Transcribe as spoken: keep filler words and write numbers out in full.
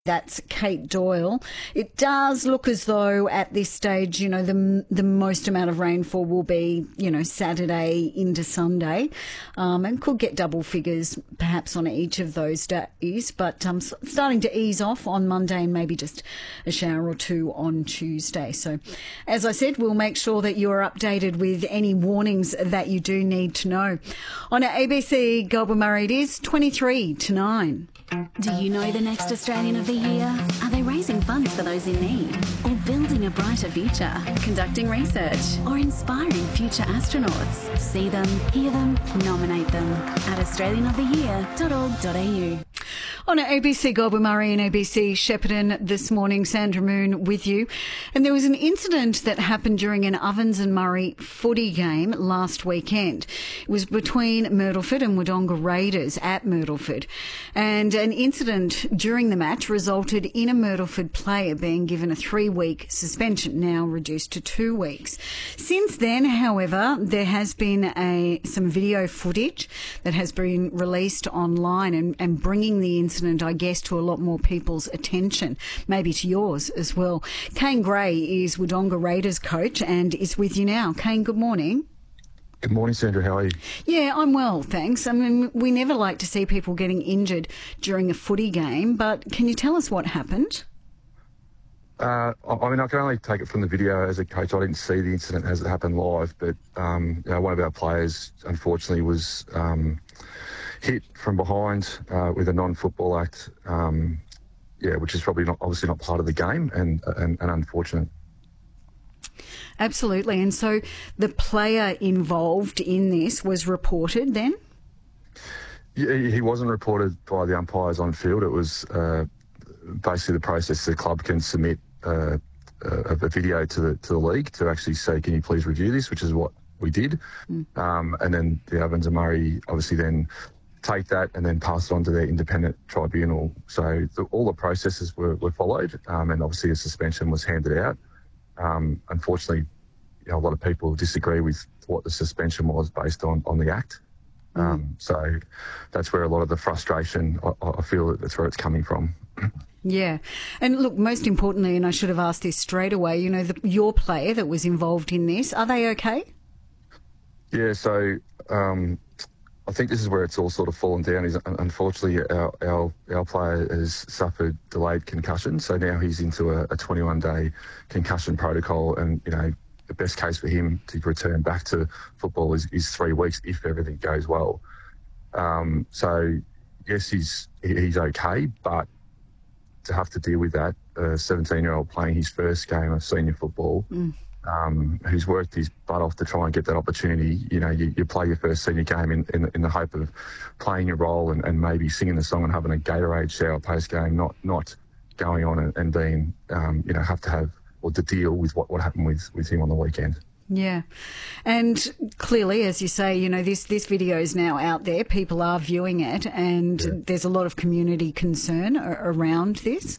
That's Kate Doyle. It does look as though at this stage, you know, the the most amount of rainfall will be, you know, Saturday into Sunday, um, and could get double figures perhaps on each of those days, but um, starting to ease off on Monday and maybe just a shower or two on Tuesday. So, as I said, we'll make sure that you're updated with any warnings that you do need to know. On our A B C Goulburn Murray, it is twenty-three to nine. Do you know the next Australian of the Year? Are they raising funds for those in need? Or building a brighter future? Conducting research? Or inspiring future astronauts? See them, hear them, nominate them at australian of the year dot org dot a u. On A B C Goulburn Murray and A B C Shepparton this morning, Sandra Moon with you. And there was an incident that happened during an Ovens and Murray footy game last weekend. It was between Myrtleford and Wodonga Raiders at Myrtleford. And an incident during the match resulted in a Myrtleford player being given a three-week suspension, now reduced to two weeks. Since then, however, there has been a some video footage that has been released online and, and bringing the incident, I guess, to a lot more people's attention, maybe to yours as well. Kane Gray is Wodonga Raiders coach and is with you now. Kane, good morning. Good morning, Sandra. How are you? Yeah, I'm well, thanks. I mean, we never like to see people getting injured during a footy game, but can you tell us what happened? Uh, I mean, I can only take it from the video as a coach. I didn't see the incident as it happened live, but um, you know, one of our players, unfortunately, was um, hit from behind uh, with a non-football act, um, yeah, which is probably not obviously not part of the game and, and, and unfortunate. Absolutely. And so the player involved in this was reported then? Yeah, he wasn't reported by the umpires on field. It was uh, basically the process the club can submit uh, a, a video to the to the league to actually say, can you please review this, which is what we did. Mm. Um, and then the Ovens and Murray obviously then take that and then pass it on to their independent tribunal. So the, all the processes were, were followed, um, and obviously a suspension was handed out. Um, unfortunately, you know, a lot of people disagree with what the suspension was based on, on the act. Mm. Um, so that's where a lot of the frustration, I, I feel that that's where it's coming from. Yeah. And look, most importantly, and I should have asked this straight away, you know, the, your player that was involved in this, are they okay? Yeah, so um, I think this is where it's all sort of fallen down. Is unfortunately our, our our player has suffered delayed concussion, so now he's into a, a twenty-one day concussion protocol, and you know the best case for him to return back to football is, is three weeks if everything goes well. Um, so yes, he's he's okay, but to have to deal with that, a seventeen-year-old playing his first game of senior football. Mm. Um, who's worked his butt off to try and get that opportunity. You know, you, you play your first senior game in, in, in the hope of playing your role and, and maybe singing the song and having a Gatorade shower post-game, not not going on and, and being, um, you know, have to have or to deal with what, what happened with, with him on the weekend. Yeah. And clearly, as you say, you know, this, this video is now out there. People are viewing it and yeah. There's a lot of community concern around this.